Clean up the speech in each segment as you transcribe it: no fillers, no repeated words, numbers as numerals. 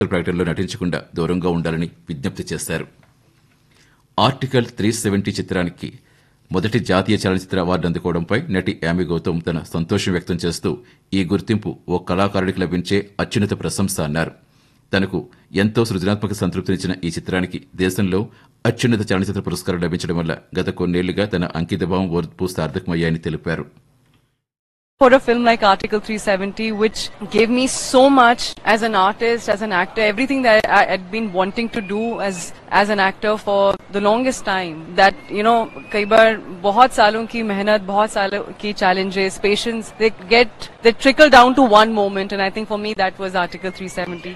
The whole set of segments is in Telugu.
ప్రకటనలో నటించకుండా దూరంగా ఉండాలని విజ్ఞప్తి చేశారు. ఆర్టికల్ 370 చిత్రానికి మొదటి జాతీయ చలనచిత్ర అవార్డు అందుకోవడంపై నటి యామి గౌతమ్ తన సంతోషం వ్యక్తం చేస్తూ ఈ గుర్తింపు ఓ కళాకారుడికి లభించే అత్యున్నత ప్రశంస అన్నారు. తనకు ఎంతో సృజనాత్మక సంతృప్తినిచ్చిన ఈ చిత్రానికి దేశంలో అత్యున్నత చలనచిత్ర పురస్కారం లభించడం వల్ల గత కొన్నేళ్లుగా తన అంకితభావం ఓర్పు సార్థకమయ్యాయని తెలిపారు. For a film like Article 370, which gave me so much as an artist, as an actor, everything that I had been wanting to do as an actor for the longest time. That, you know, कई बार बहुत सालों की मेहनत, बहुत सालों की challenges, patience, they trickle down to one moment, and I think for me that was Article 370.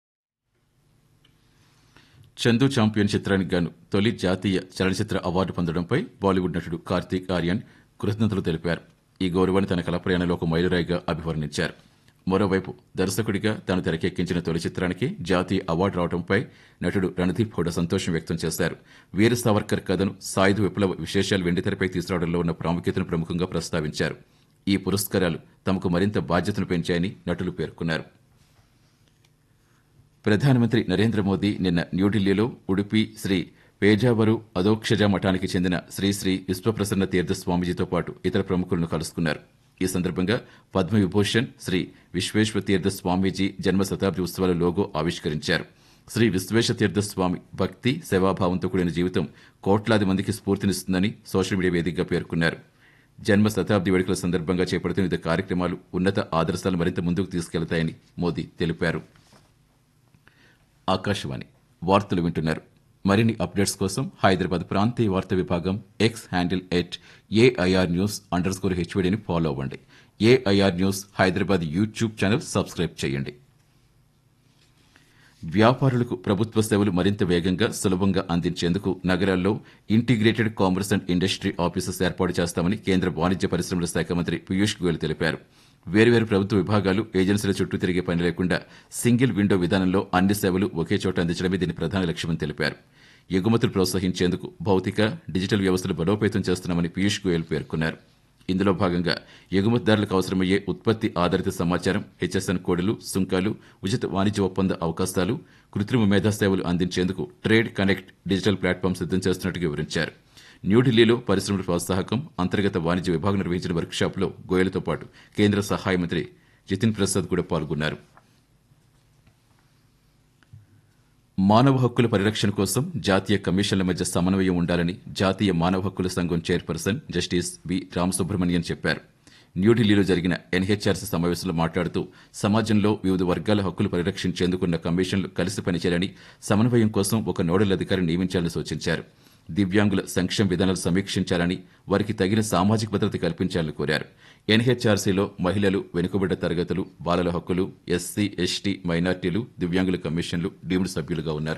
Chandu champion చిత్రానికి గాను తొలి జాతీయ చలనచిత్ర అవార్డు పొందడంపై బాలీవుడ్ నటుడు కార్తీక్ ఆర్యన్ కృతజ్ఞతలు తెలిపారు. ఈ గౌరవాన్ని తన కళ ప్రయాణంలో ఒక మైలురాయిగా అభివర్ణించారు. మరోవైపు దర్శకుడిగా తాను తెరకెక్కించిన తొలి చిత్రానికి జాతీయ అవార్డు రావడంపై నటుడు రణదీప్ హుడా సంతోషం వ్యక్తం చేశారు. వీర సావర్కర్ కథను సాయుధ విప్లవ విశేషాలు వెండితెరపై తీసుకురావడంలో ఉన్న ప్రాముఖ్యతను ప్రముఖంగా ప్రస్తావించారు. ఈ పురస్కారాలు తమకు మరింత బాధ్యతను పెంచాయని నటులు పేర్కొన్నారు. ప్రధానమంత్రి నరేంద్ర మోదీ నిన్న న్యూఢిల్లీలో ఉడుపి శ్రీ పేజావరు అధోక్షజ మఠానికి చెందిన శ్రీ విశ్వప్రసన్న తీర్థ స్వామీజీతో పాటు ఇతర ప్రముఖులను కలుసుకున్నారు. ఈ సందర్భంగా పద్మవిభూషణ్ శ్రీ విశ్వేశ్వ తీర్థ స్వామీజీ జన్మ శతాబ్ది ఉత్సవాల లోగో ఆవిష్కరించారు. శ్రీ విశ్వేశ తీర్థ స్వామి భక్తి సేవాభావంతో కూడిన జీవితం కోట్లాది మందికి స్ఫూర్తినిస్తుందని సోషల్ మీడియా వేదికగా పేర్కొన్నారు. జన్మ శతాబ్ది వేడుకల సందర్భంగా చేపడుతున్న వివిధ కార్యక్రమాలు ఉన్నత ఆదర్శాలు మరింత ముందుకు తీసుకెళ్తాయని మోదీ తెలిపారు. ఆకాశవాణి వార్తలు వింటున్నారు. మరిన్ని అప్డేట్స్ కోసం హైదరాబాద్ ప్రాంతీయ వార్తా విభాగం ఎక్స్ హ్యాండిల్ @AIRnews_HVDని ఫాలో అవ్వండి. AIR news Hyderabad YouTube channel subscribe చేయండి. వ్యాపారులకు ప్రభుత్వ సేవలు మరింత వేగంగా సులభంగా అందించేందుకు నగరాల్లో integrated commerce and industry offices ఏర్పాటు చేస్తామని కేంద్ర వాణిజ్య పరిశ్రమల శాఖ మంత్రి పీయూష్ గోయల్ తెలిపారు. వేర్వేరు ప్రభుత్వ విభాగాలు ఏజెన్సీల చుట్టూ తిరిగే పని లేకుండా సింగిల్ విండో విధానంలో అన్ని సేవలు ఒకే చోట అందించడమే దీని ప్రధాన లక్ష్యమని తెలిపారు. ఎగుమతులు ప్రోత్సహించేందుకు భౌతిక డిజిటల్ వ్యవస్థలు బలోపేతం చేస్తున్నామని పీయూష్ గోయల్ పేర్కొన్నారు. ఇందులో భాగంగా ఎగుమతిదారులకు అవసరమయ్యే ఉత్పత్తి ఆధారిత సమాచారం, హెచ్ఎస్ఎన్ కోడ్లు, సుంకాలు, ఉచిత వాణిజ్య ఒప్పంద అవకాశాలు, కృత్రిమ మేధా సేవలు అందించేందుకు ట్రేడ్ కనెక్ట్ డిజిటల్ ప్లాట్ఫామ్ సిద్దం చేస్తున్నట్టు వివరించారు. న్యూఢిల్లీలో పరిశ్రమల ప్రోత్సాహకం అంతర్గత వాణిజ్య విభాగం నిర్వహించిన వర్క్షాప్లో గోయల్తో పాటు కేంద్ర సహాయ మంత్రి జితిన్ ప్రసాద్ కూడా పాల్గొన్నారు. మానవ హక్కుల పరిరక్షణ కోసం జాతీయ కమిషన్ల మధ్య సమన్వయం ఉండాలని జాతీయ మానవ హక్కుల సంఘం చైర్పర్సన్ జస్టిస్ వి రామసుబ్రహ్మణ్యన్ చెప్పారు. న్యూఢిల్లీలో జరిగిన ఎన్హెచ్ఆర్సీ సమావేశంలో మాట్లాడుతూ సమాజంలో వివిధ వర్గాల హక్కులు పరిరక్షించేందుకున్న కమిషన్లు కలిసి పనిచేయాలని, సమన్వయం కోసం ఒక నోడల్ అధికారిని నియమించాలని సూచించారు. దివ్యాంగుల సంక్షేమ విధానాలు సమీక్షించాలని, వారికి తగిన సామాజిక భద్రత కల్పించాలని కోరారు. ఎన్హెచ్ఆర్సీలో మహిళలు, వెనుకబడ్డ తరగతులు, బాలల హక్కులు, ఎస్సీ, ఎస్టీ, మైనార్టీలు, దివ్యాంగుల కమిషన్లు డీమ్డ్ సభ్యులుగా ఉన్నారు.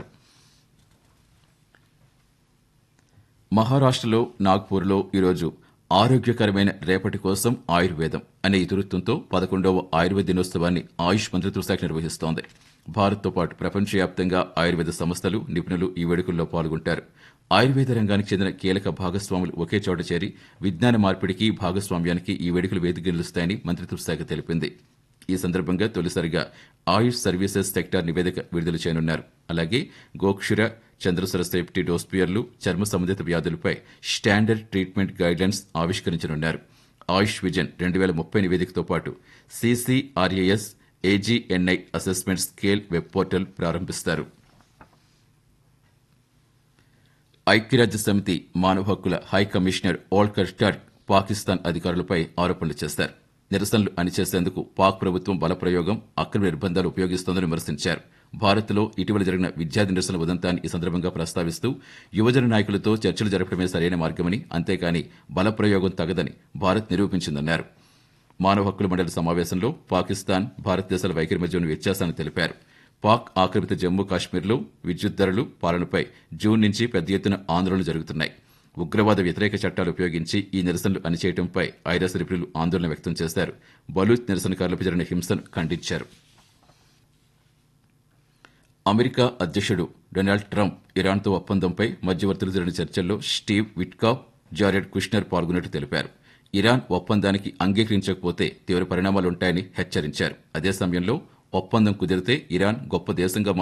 మహారాష్టలో నాగ్పూర్లో ఈరోజు ఆరోగ్యకరమైన రేపటి కోసం ఆయుర్వేదం అనే ఇతివృత్తంతో 11వ ఆయుర్వేద దినోత్సవాన్ని ఆయుష్ మంత్రిత్వ శాఖ నిర్వహిస్తోంది. భారత్తో పాటు ప్రపంచవ్యాప్తంగా ఆయుర్వేద సంస్థలు, నిపుణులు ఈ వేడుకల్లో పాల్గొంటారు. ఆయుర్వేద రంగానికి చెందిన కీలక భాగస్వాములు ఒకే చోట చేరి విజ్ఞాన మార్పిడికి, భాగస్వామ్యానికి ఈ వేడుకలు వేదిక నిలుస్తాయని మంత్రిత్వ శాఖ తెలిపింది. ఈ సందర్భంగా తొలిసారిగా ఆయుష్ సర్వీసెస్ సెక్టార్ నివేదిక విడుదల చేయనున్నారు. అలాగే గోక్షుర, చంద్రసర సేఫ్టీ డోస్పియర్లు, చర్మ సంబంధిత వ్యాధులపై స్టాండర్డ్ ట్రీట్మెంట్ గైడ్లైన్స్ ఆవిష్కరించనున్నారు. ఆయుష్ విజన్ 2030 నివేదికతో పాటు CCRAS AGNI assessment scale web portal ప్రారంభిస్తారు. ఐక్యరాజ్య సమితి మానవ హక్కుల high commissioner Volker truck Pakistan అధికారులపై ఆరోపణలు చేశారు. నిరసనలు అణిచేసేందుకు పాక్ ప్రభుత్వం బలప్రయోగం, అక్రమ నిర్బంధాలు ఉపయోగిస్తోందని విమర్శించారు. భారత్లో ఇటీవల జరిగిన విద్యార్థి నిరసనల ఉదంతాన్ని ఈ సందర్భంగా ప్రస్తావిస్తూ యువజన నాయకులతో చర్చలు జరపడమే సరైన మార్గమని, అంతేకాని బలప్రయోగం తగదని భారత్ నిరూపించిందన్నారు. మానవ హక్కుల మండలి సమావేశంలో పాకిస్తాన్, భారతదేశాల వైఖరి మధ్య ఉన్న వ్యత్యాసాన్ని తెలిపారు. పాక్ ఆక్రమిత జమ్మూ కాశ్మీర్లో విద్యుత్ ధరలు, పాలనపై జూన్ నుంచి పెద్ద ఎత్తున ఆందోళనలు జరుగుతున్నాయి. ఉగ్రవాద వ్యతిరేక చట్టాలు ఉపయోగించి ఈ నిరసనలు అణిచేయడంపై ఐరాస నిపుణులు ఆందోళన వ్యక్తం చేశారు. బలూచ్ నిరసనకారులపై జరిగిన హింసను ఖండించారు. అమెరికా అధ్యక్షుడు డొనాల్డ్ ట్రంప్ ఇరాన్తో ఒప్పందంపై మధ్యవర్తులు జరిగిన చర్చల్లో స్టీవ్ విట్కాఫ్, జారెడ్ కుష్నర్ పాల్గొన్నట్టు తెలిపారు. ఇరాన్ ఒప్పందానికి అంగీకరించకపోతే తీవ్ర పరిణామాలుంటాయని హెచ్చరించారు. అదే సమయంలో ఒప్పందం కుదిరితే ఇరాన్ గొప్ప దేశంగా